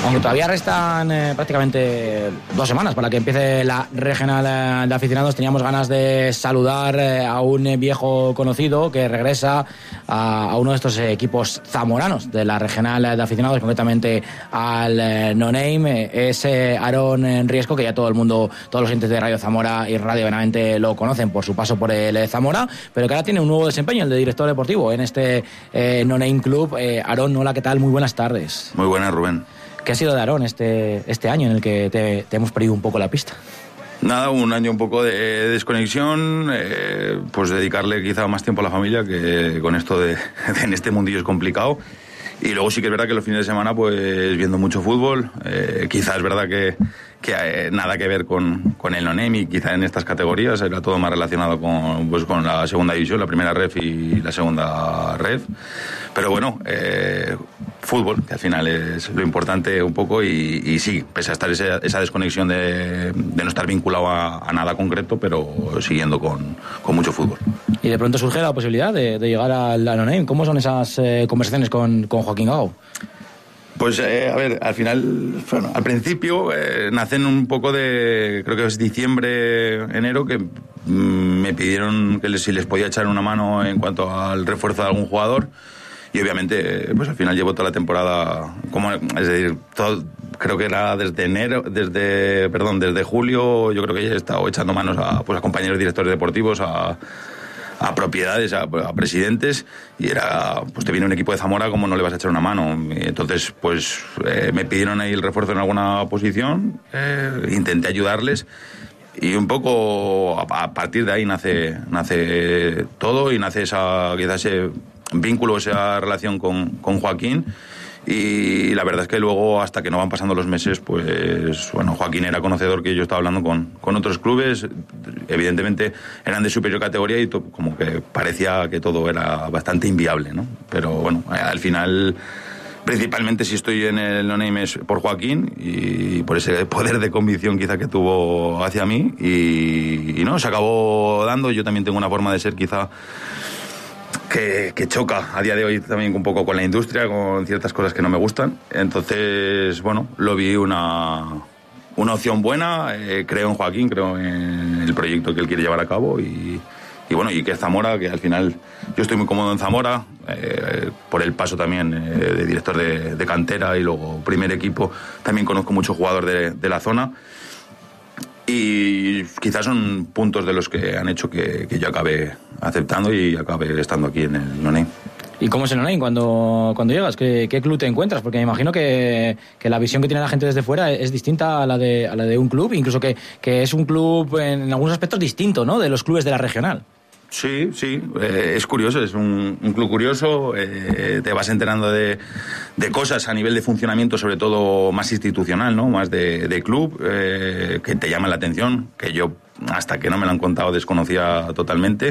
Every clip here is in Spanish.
Aunque todavía restan prácticamente 2 semanas para que empiece la regional de aficionados, teníamos ganas de saludar a un viejo conocido que regresa a uno de estos equipos zamoranos de la regional de aficionados, concretamente al No Name. Es Aarón Riesco, que ya todo el mundo, todos los oyentes de Radio Zamora y Radio Benavente lo conocen por su paso por el Zamora, pero que ahora tiene un nuevo desempeño, el de director deportivo en este No Name Club. Aarón, hola, ¿qué tal? Muy buenas tardes. Muy buenas, Rubén. ¿Qué ha sido de Aarón este año en el que te hemos perdido un poco la pista? Nada, un año un poco de desconexión, pues dedicarle quizá más tiempo a la familia, que con esto en este mundillo es complicado. Y luego sí que es verdad que los fines de semana pues viendo mucho fútbol, quizás es verdad que nada que ver con el No Name, y quizá en estas categorías era todo más relacionado con la segunda división, la primera ref y la segunda ref. Pero bueno, fútbol, que al final es lo importante un poco, y sí, pese a estar esa desconexión de no estar vinculado a nada concreto, pero siguiendo con mucho fútbol. Y de pronto surge la posibilidad de llegar al No Name. ¿Cómo son esas conversaciones con Joaquín Gago? Pues, a ver, al final, bueno, al principio nacen un poco creo que es diciembre, enero, que me pidieron que si les podía echar una mano en cuanto al refuerzo de algún jugador. Y obviamente, pues al final llevo toda la temporada, es decir, creo que era desde julio, yo creo que ya he estado echando manos a compañeros directores deportivos, a propiedades, a presidentes, y era, pues te viene un equipo de Zamora, ¿cómo no le vas a echar una mano? Y entonces, pues me pidieron ahí el refuerzo en alguna posición, intenté ayudarles, y un poco a partir de ahí nace todo, y nace quizás ese vínculo, esa relación con Joaquín. Y la verdad es que luego, hasta que no van pasando los meses, pues bueno, Joaquín era conocedor que yo estaba hablando con otros clubes, evidentemente eran de superior categoría, y como que parecía que todo era bastante inviable, ¿no? Pero bueno, al final, principalmente si estoy en el No Name es por Joaquín y por ese poder de convicción quizá que tuvo hacia mí, y no, se acabó dando. Yo también tengo una forma de ser quizá que choca a día de hoy también un poco con la industria, con ciertas cosas que no me gustan. Entonces, bueno, lo vi una opción buena. Creo en Joaquín, creo en el proyecto que él quiere llevar a cabo, y bueno, y que es Zamora, que al final yo estoy muy cómodo en Zamora, por el paso también de director de cantera y luego primer equipo. También conozco mucho jugador de la zona, y quizás son puntos de los que han hecho que yo acabe aceptando y acabe estando aquí en el No Name. ¿Y cómo es el No Name cuando llegas? ¿Qué club te encuentras? Porque me imagino que la visión que tiene la gente desde fuera es distinta a la de un club, incluso que es un club en algunos aspectos distinto, ¿no?, de los clubes de la regional. Sí, es curioso, es un club curioso, te vas enterando de cosas a nivel de funcionamiento, sobre todo más institucional, ¿no?, más de club, que te llaman la atención, que yo hasta que no me lo han contado desconocía totalmente.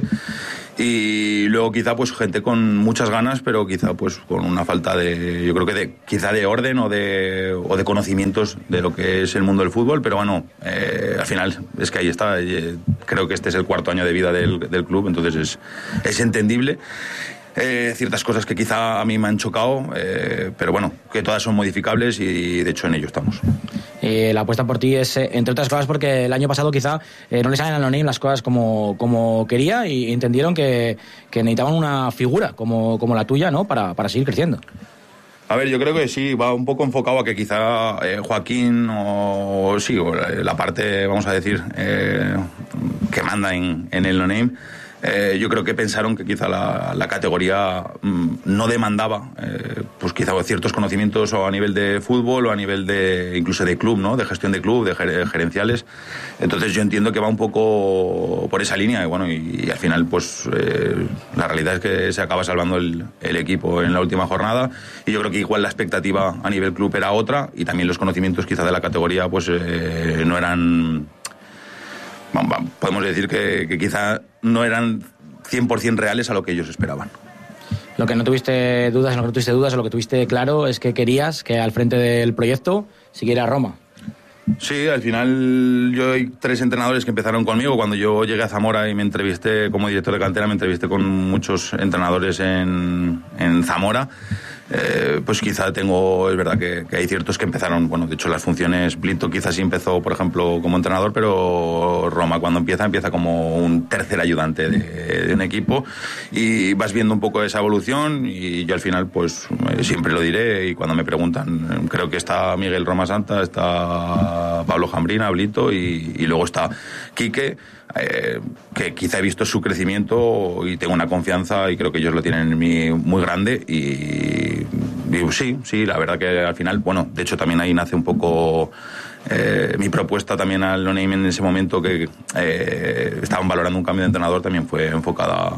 Y luego quizá pues gente con muchas ganas, pero quizá pues con una falta yo creo que quizá de orden o de conocimientos de lo que es el mundo del fútbol. Pero bueno, al final es que ahí está. Creo que este es el 4º año de vida del club, entonces es entendible. Ciertas cosas que quizá a mí me han chocado, pero bueno, que todas son modificables, y de hecho en ello estamos. La apuesta por ti es, entre otras cosas, porque el año pasado quizá no le salen al No Name las cosas como quería, y entendieron que necesitaban una figura como la tuya, ¿no?, para seguir creciendo. A ver, yo creo que sí, va un poco enfocado a que quizá Joaquín o la parte, vamos a decir, que manda en el No Name, yo creo que pensaron que quizá la categoría no demandaba pues quizá ciertos conocimientos, o a nivel de fútbol o a nivel incluso de club, ¿no?, de gestión de club, de gerenciales. Entonces yo entiendo que va un poco por esa línea, y bueno, y al final pues la realidad es que se acaba salvando el equipo en la última jornada, y yo creo que igual la expectativa a nivel club era otra, y también los conocimientos quizá de la categoría pues no eran, podemos decir que quizá no eran 100% reales a lo que ellos esperaban. Lo que no tuviste dudas, o lo que tuviste claro, es que querías que al frente del proyecto siguiera Roma. Sí, al final yo hay 3 entrenadores que empezaron conmigo. Cuando yo llegué a Zamora y me entrevisté como director de cantera, me entrevisté con muchos entrenadores en Zamora. pues quizá es verdad que hay ciertos que empezaron, bueno, de hecho las funciones, Blito quizás sí empezó, por ejemplo, como entrenador, pero Roma cuando empieza como un tercer ayudante de un equipo, y vas viendo un poco esa evolución, y yo al final pues siempre lo diré, y cuando me preguntan, creo que está Miguel Roma Santa, está Pablo Jambrina, Blito, y luego está Quique, que quizá he visto su crecimiento y tengo una confianza, y creo que ellos lo tienen en mí muy grande, y sí, la verdad que al final, bueno, de hecho también ahí nace un poco mi propuesta también al No Name en ese momento, que estaban valorando un cambio de entrenador, también fue enfocada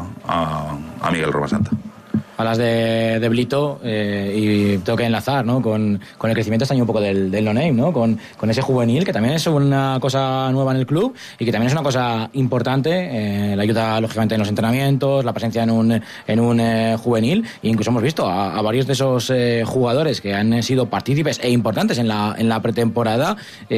a Miguel Roma Santa. Hablas de Blito y tengo que enlazar, ¿no?, con el crecimiento este año un poco del No Name, ¿no?, con ese juvenil, que también es una cosa nueva en el club y que también es una cosa importante, la ayuda lógicamente en los entrenamientos, la presencia en un juvenil, e incluso hemos visto a varios de esos jugadores que han sido partícipes e importantes en la pretemporada,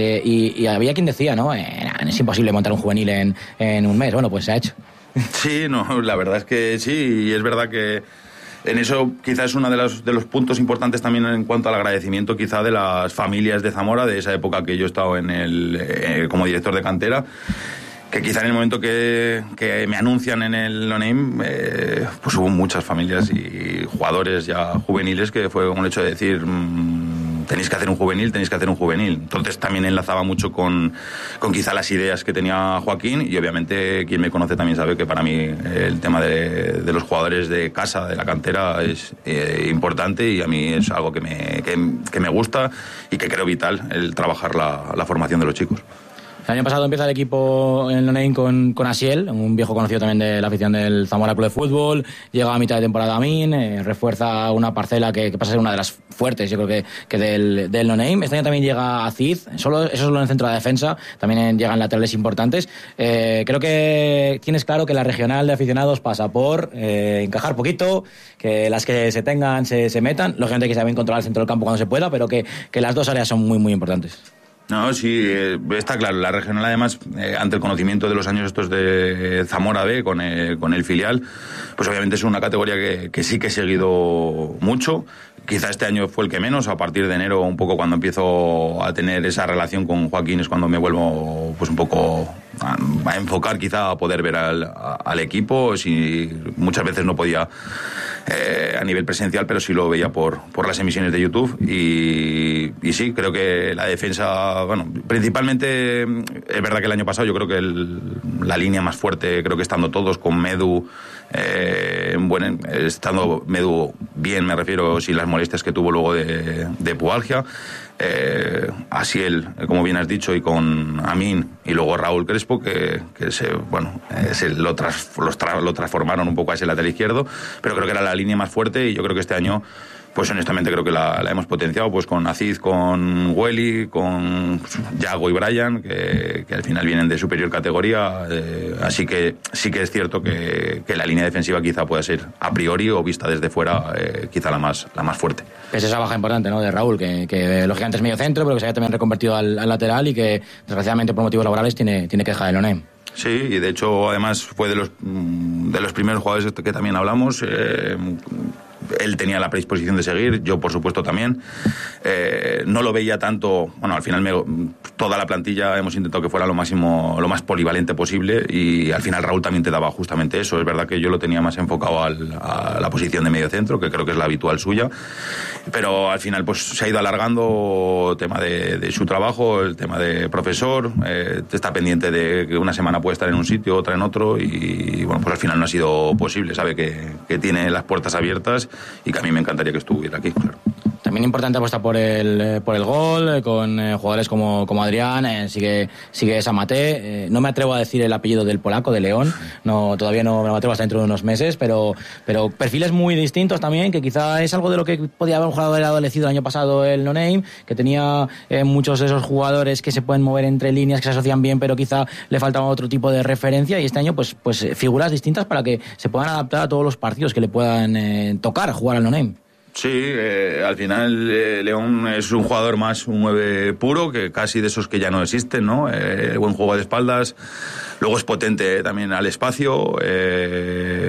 y había quien decía, ¿no?, es imposible montar un juvenil en un mes. Bueno, pues se ha hecho. Sí, no, la verdad es que sí, y es verdad que en eso quizás es uno de los puntos importantes también en cuanto al agradecimiento quizá de las familias de Zamora, de esa época que yo he estado como director de cantera, que quizá en el momento que me anuncian en el No Name, pues hubo muchas familias y jugadores ya juveniles que fue como el hecho de decir, tenéis que hacer un juvenil. Entonces también enlazaba mucho con quizá las ideas que tenía Joaquín, y obviamente quien me conoce también sabe que para mí el tema de los jugadores de casa, de la cantera, es importante, y a mí es algo que me gusta y que creo vital, el trabajar la formación de los chicos. El año pasado empieza el equipo en el No Name con Asiel, un viejo conocido también de la afición del Zamora Club de Fútbol. Llega a mitad de temporada a Min, refuerza una parcela que pasa a ser una de las fuertes, yo creo que del No Name. Este año también llega a Cid, eso solo en el centro de la defensa, también llegan laterales importantes. Creo que tienes claro que la regional de aficionados pasa por encajar poquito, que las que se tengan se metan, lógicamente que se saben controlar el centro del campo cuando se pueda, pero que las dos áreas son muy, muy importantes. No, sí, está claro. La regional, además, ante el conocimiento de los años estos de Zamora B con el filial, pues obviamente es una categoría que sí que he seguido mucho. Quizá este año fue el que menos. A partir de enero, un poco cuando empiezo a tener esa relación con Joaquín, es cuando me vuelvo pues un poco a enfocar, quizá a poder ver al equipo. Si muchas veces no podía a nivel presencial, pero sí lo veía por las emisiones de YouTube, y sí, creo que la defensa, bueno, principalmente es verdad que el año pasado yo creo que la línea más fuerte, creo que estando todos con Medu, estando Medu bien, me refiero, sin las molestias que tuvo luego de pubalgia, Asiel, como bien has dicho, y con Amin, y luego Raúl Crespo, que lo transformaron un poco a ese lateral izquierdo, pero creo que era la línea más fuerte, y yo creo que este año, pues honestamente creo que la hemos potenciado, pues con Aziz, con Welly, con Yago y Brian, que al final vienen de superior categoría, así que sí que es cierto que la línea defensiva quizá pueda ser a priori o vista desde fuera quizá la más fuerte. Es esa baja importante, ¿no?, de Raúl, que lógicamente es medio centro, pero que se haya también reconvertido al lateral, y que desgraciadamente por motivos laborales tiene que dejar el No Name. Sí, y de hecho además fue de los primeros jugadores que también hablamos. Él tenía la predisposición de seguir, yo por supuesto también. No lo veía tanto, bueno, al final toda la plantilla hemos intentado que fuera lo más polivalente posible, y al final Raúl también te daba justamente eso. Es verdad que yo lo tenía más enfocado a la posición de medio centro, que creo que es la habitual suya, pero al final pues se ha ido alargando el tema de su trabajo, el tema de profesor, está pendiente de que una semana puede estar en un sitio, otra en otro, y bueno, pues al final no ha sido posible. Sabe que tiene las puertas abiertas, y que a mí me encantaría que estuviera aquí, claro. También importante apuesta por el gol, con jugadores como Adrián, sigue Samate. No me atrevo a decir el apellido del polaco, de León, todavía no me atrevo hasta dentro de unos meses, pero perfiles muy distintos también, que quizá es algo de lo que podía haber adolecido el año pasado el No Name, que tenía muchos de esos jugadores que se pueden mover entre líneas, que se asocian bien, pero quizá le faltaba otro tipo de referencia, y este año pues figuras distintas para que se puedan adaptar a todos los partidos que le puedan tocar jugar al No Name. Sí, al final León es un jugador más, un 9 puro, que casi de esos que ya no existen, ¿no? Buen juego de espaldas, luego es potente también al espacio,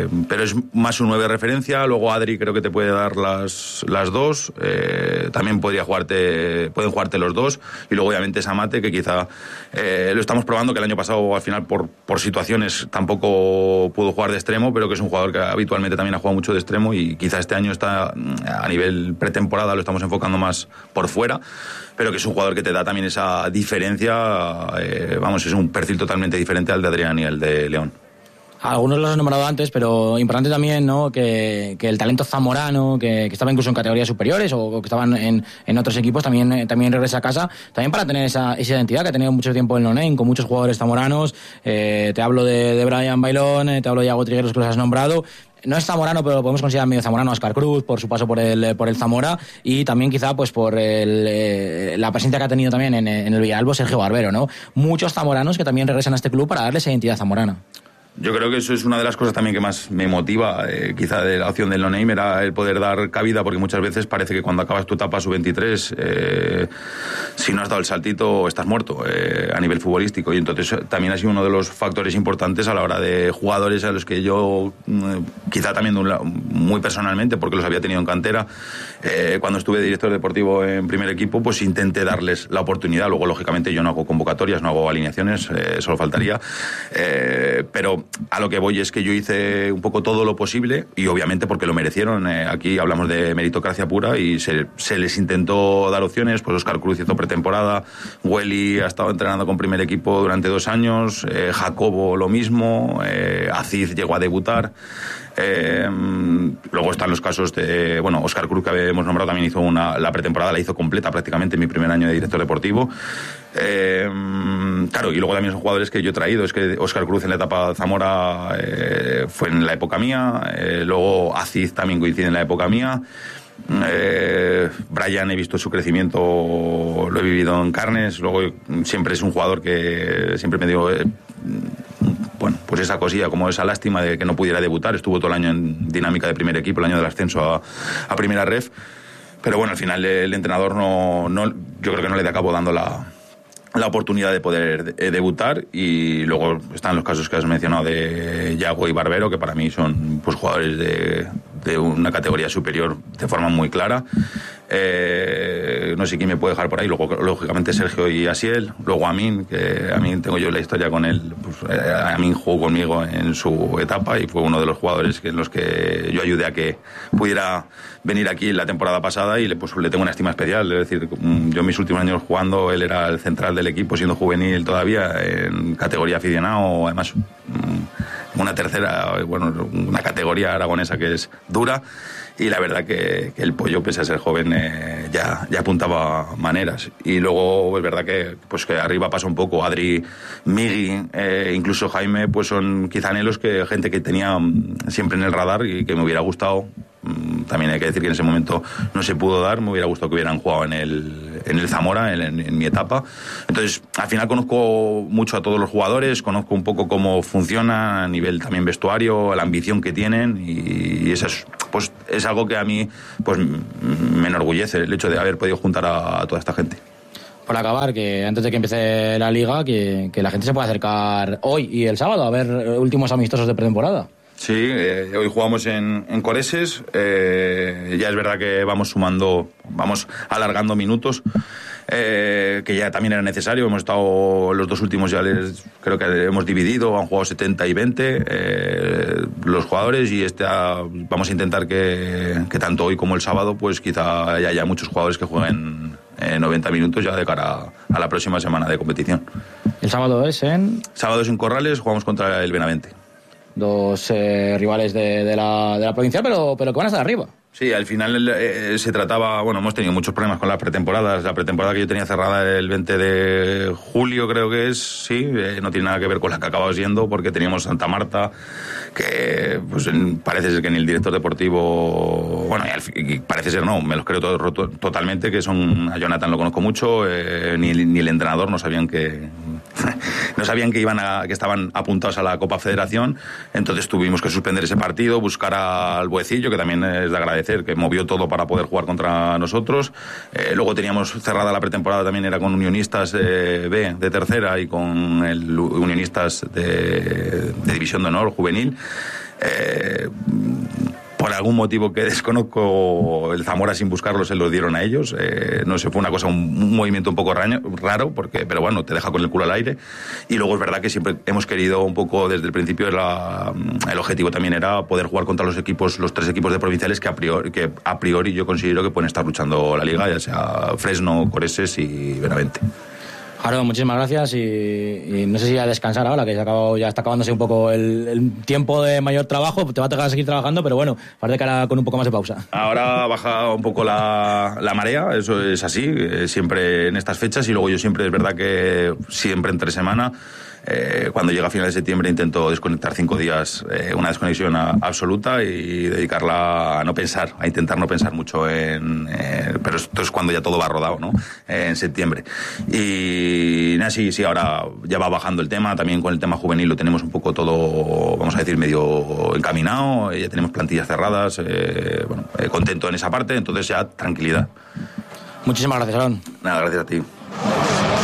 pero es más un 9 de referencia. Luego Adri creo que te puede dar las dos, también pueden jugarte los dos, y luego obviamente Samate, que quizá lo estamos probando, que el año pasado al final por situaciones tampoco pudo jugar de extremo, pero que es un jugador que habitualmente también ha jugado mucho de extremo, y quizá este año está a nivel pretemporada, lo estamos enfocando más por fuera, pero que es un jugador que te da también esa diferencia. Es un perfil totalmente diferente al de Adrián y al de León. Algunos los has nombrado antes, pero importante también, ¿no?, que el talento zamorano, que estaba incluso en categorías superiores o que estaban en otros equipos, también regresa a casa, también para tener esa identidad que ha tenido mucho tiempo el No-Name, con muchos jugadores zamoranos. Te hablo de Brian Bailón, te hablo de Iago Trigueros, que los has nombrado. No es zamorano, pero lo podemos considerar medio zamorano a Óscar Cruz, por su paso por el Zamora, y también quizá pues por la presencia que ha tenido también en el Villalba Sergio Barbero, ¿no? Muchos zamoranos que también regresan a este club para darle esa identidad zamorana. Yo creo que eso es una de las cosas también que más me motiva, quizá de la opción del No-Name, era el poder dar cabida, porque muchas veces parece que cuando acabas tu etapa sub-23, si no has dado el saltito, estás muerto a nivel futbolístico, y entonces también ha sido uno de los factores importantes a la hora de jugadores a los que yo, quizá también muy personalmente, porque los había tenido en cantera, cuando estuve de director deportivo en primer equipo, pues intenté darles la oportunidad. Luego, lógicamente, yo no hago convocatorias, no hago alineaciones, solo faltaría, pero a lo que voy es que yo hice un poco todo lo posible, y obviamente porque lo merecieron. Aquí hablamos de meritocracia pura, y se les intentó dar opciones. Pues Óscar Cruz hizo pretemporada, Welly ha estado entrenando con primer equipo durante 2 años, Jacobo lo mismo, Aziz llegó a debutar. Luego están los casos de, Óscar Cruz, que hemos nombrado, también hizo la pretemporada, la hizo completa prácticamente en mi primer año de director deportivo. Claro, y luego también son jugadores que yo he traído. Es que Óscar Cruz en la etapa Zamora fue en la época mía, luego Aziz también coincide en la época mía. Brian, he visto su crecimiento, lo he vivido en carnes. Luego siempre es un jugador que siempre me dio pues esa cosilla, como esa lástima de que no pudiera debutar. Estuvo todo el año en dinámica de primer equipo, el año del ascenso a primera ref, pero bueno, al final el entrenador no yo creo que no le acabó dando la oportunidad de poder debutar. Y luego están los casos que has mencionado de Iago y Barbero, que para mí son pues jugadores de una categoría superior de forma muy clara. No sé quién me puede dejar por ahí. Luego, lógicamente, Sergio y Asiel. Luego Amin, que Amin tengo yo la historia con él. Pues, Amin jugó conmigo en su etapa y fue uno de los jugadores en los que yo ayudé a que pudiera venir aquí la temporada pasada, y le tengo una estima especial. Es decir, yo en mis últimos años jugando, él era el central del equipo, siendo juvenil todavía, en categoría aficionado, además una tercera, una categoría aragonesa que es dura. Y la verdad que el pollo, pese a ser joven, ya apuntaba maneras. Y luego es verdad que arriba pasa un poco Adri, Migui, incluso Jaime, pues son quizá anhelos que gente que tenía siempre en el radar y que me hubiera gustado. También hay que decir que en ese momento no se pudo dar. Me hubiera gustado que hubieran jugado en el Zamora, en mi etapa. Entonces, al final conozco mucho a todos los jugadores, conozco un poco cómo funciona a nivel también vestuario, la ambición que tienen, y eso es algo que a mí pues me enorgullece, el hecho de haber podido juntar a toda esta gente. Por acabar, que antes de que empiece la liga, que la gente se pueda acercar hoy y el sábado a ver últimos amistosos de pretemporada. Sí, hoy jugamos en Coreses. Ya es verdad que vamos alargando minutos, que ya también era necesario. Hemos estado los 2 últimos, creo que hemos dividido, han jugado 70 y 20 los jugadores, y vamos a intentar que tanto hoy como el sábado pues quizá haya muchos jugadores que jueguen 90 minutos ya de cara a la próxima semana de competición. ¿El sábado es en? Sábado es en Corrales, jugamos contra el Benavente. 2 rivales de la provincial, pero que van a estar arriba. Sí, al final se trataba, hemos tenido muchos problemas con las pretemporadas. La pretemporada que yo tenía cerrada el 20 de julio, creo que es, sí, no tiene nada que ver con la que acababa siendo, porque teníamos Santa Marta, que pues parece ser que ni el director deportivo, parece ser no, me los creo totalmente, que a Jonathan lo conozco mucho, ni el entrenador no sabían que que estaban apuntados a la Copa Federación. Entonces tuvimos que suspender ese partido, buscar al Buecillo, que también es de agradecer, que movió todo para poder jugar contra nosotros. Luego teníamos cerrada la pretemporada, también era con Unionistas B de tercera y con el Unionistas de División de Honor juvenil. Por algún motivo que desconozco, el Zamora sin buscarlo se lo dieron a ellos. No sé, fue una cosa, un movimiento un poco raro, pero bueno, te deja con el culo al aire. Y luego es verdad que siempre hemos querido un poco, desde el principio, el objetivo también era poder jugar contra los 3 equipos de provinciales que a priori yo considero que pueden estar luchando la liga, ya sea Fresno, Coreses y Benavente. Jaro, muchísimas gracias y no sé si a descansar ahora, que ya está acabándose un poco el tiempo de mayor trabajo, te va a tocar seguir trabajando, pero bueno, parece que ahora con un poco más de pausa. Ahora baja un poco la marea, eso es así, siempre en estas fechas, y luego yo siempre, es verdad que siempre entre semana, cuando llega a final de septiembre intento desconectar 5 días, una desconexión absoluta, y dedicarla a no pensar, a intentar no pensar mucho pero esto es cuando ya todo va rodado, ¿no? En septiembre. Y nada, sí, ahora ya va bajando el tema, también con el tema juvenil lo tenemos un poco todo, vamos a decir, medio encaminado, ya tenemos plantillas cerradas, contento en esa parte, entonces ya tranquilidad. Muchísimas gracias, Aaron. Nada, gracias a ti.